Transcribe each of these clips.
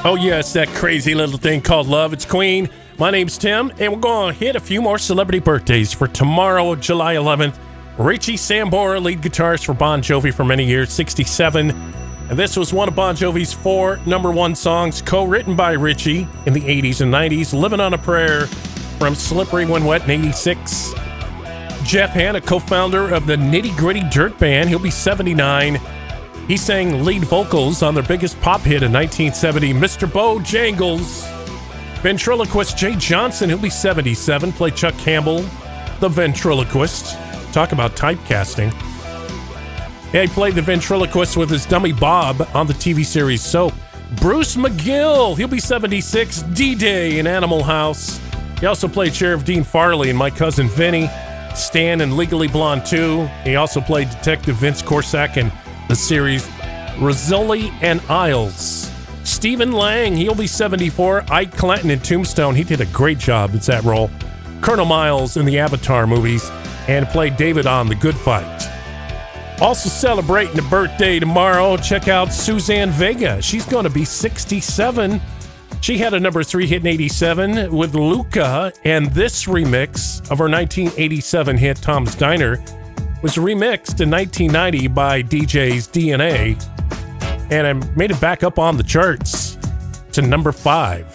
Oh, yes, that crazy little thing called love. It's Queen. My name's Tim, and we're going to hit a few more celebrity birthdays for tomorrow, July 11th. Richie Sambora, lead guitarist for Bon Jovi for many years, 67. And this was one of Bon Jovi's 4 #1 songs, co-written by Richie in the 80s and 90s. Living on a Prayer from Slippery When Wet in 86. Jeff Hanna, co-founder of the Nitty Gritty Dirt Band. He'll be 79. He sang lead vocals on their biggest pop hit in 1970, Mr. Bojangles. Ventriloquist Jay Johnson, he'll be 77, played Chuck Campbell, the ventriloquist. Talk about typecasting. Yeah, he played the ventriloquist with his dummy Bob on the TV series Soap. Bruce McGill, he'll be 76, D-Day in Animal House. He also played Sheriff Dean Farley in My Cousin Vinny, Stan in Legally Blonde 2. He also played Detective Vince Corsack in the series Rizzoli and Isles. Stephen Lang, he'll be 74. Ike Clanton in Tombstone, he did a great job as that role. Colonel Miles in the Avatar movies, and played David on The Good Fight. Also celebrating a birthday tomorrow, check out Suzanne Vega. She's going to be 67. She had a #3 hit in 87 with Luca, and this remix of her 1987 hit, Tom's Diner, was remixed in 1990 by DJ's DNA, and it made it back up on the charts to #5.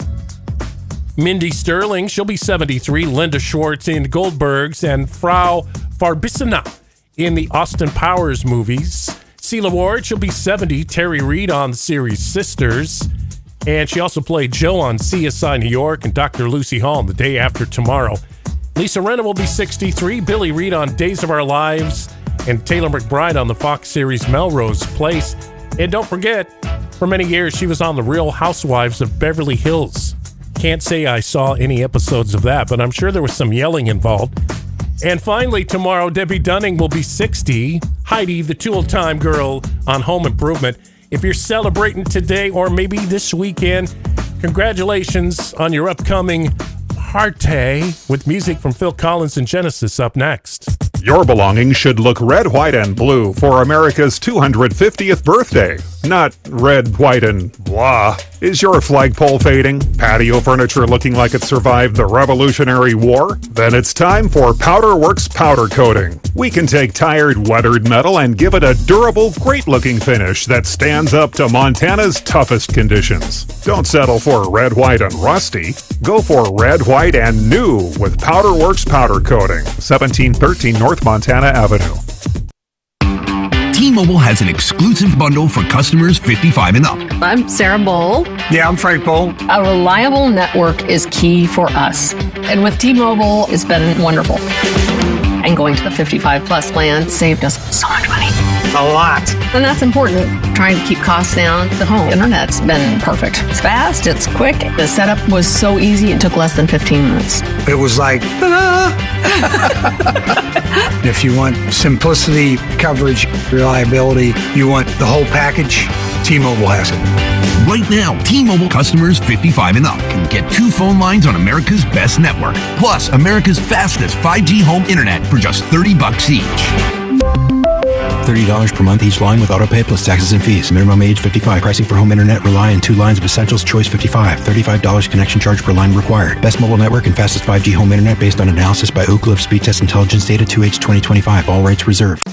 Mindy Sterling, she'll be 73. Linda Schwartz in Goldbergs, and Frau Farbissina in the Austin Powers movies. Celia Ward, she'll be 70. Terry Reid on the series Sisters. And she also played Joe on CSI New York and Dr. Lucy Hall in The Day After Tomorrow. Lisa Rinna will be 63. Billy Reid on Days of Our Lives. And Taylor McBride on the Fox series Melrose Place. And don't forget, for many years, she was on The Real Housewives of Beverly Hills. Can't say I saw any episodes of that, but I'm sure there was some yelling involved. And finally, tomorrow, Debbie Dunning will be 60. Heidi, the two-time girl on Home Improvement. If you're celebrating today or maybe this weekend, congratulations on your upcoming party, with music from Phil Collins and Genesis up next. Your belongings should look red, white, and blue for America's 250th birthday. Not red, white, and blah. Is your flagpole fading? Patio furniture looking like it survived the Revolutionary War? Then it's time for Powderworks powder coating. We can take tired, weathered metal and give it a durable, great-looking finish that stands up to Montana's toughest conditions. Don't settle for red, white, and rusty. Go for red, white, and new with Powderworks powder coating. 1713 North Montana Avenue. T-Mobile has an exclusive bundle for customers 55 and up. I'm Sarah Bowl. Yeah, I'm Frank Bowl. A reliable network is key for us. And with T-Mobile, it's been wonderful. And going to the 55 plus plan saved us so much money. A lot. And that's important. Trying to keep costs down. The home internet's been perfect. It's fast, it's quick. The setup was so easy, it took less than 15 minutes. It was like, ta-da! If you want simplicity, coverage, reliability, you want the whole package, T-Mobile has it. Right now, T-Mobile customers 55 and up can get 2 phone lines on America's best network, plus America's fastest 5G home internet for just $30 each. $30 per month each line with autopay plus taxes and fees. Minimum age 55. Pricing for home internet rely on 2 lines of Essentials Choice 55. $35 connection charge per line required. Best mobile network and fastest 5G home internet based on analysis by Ookla of Speed Test Intelligence Data 2H 2025. All rights reserved.